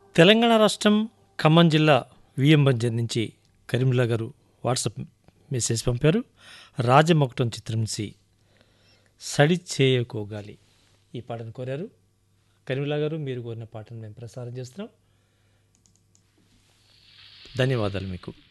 తెలంగాణ రాష్ట్రం ఖమ్మం జిల్లా విఎంబంజర్ నుంచి కరీముల్లా గారు వాట్సాప్ మెసేజ్ పంపారు. రాజమకుటం చిత్రం నుంచి సడి చేయకోగాలి ఈ పాటను కోరారు. కరీముల్లా గారు, మీరు కోరిన పాటను మేము ప్రసారం చేస్తున్నాం. ధన్యవాదాలు మీకు.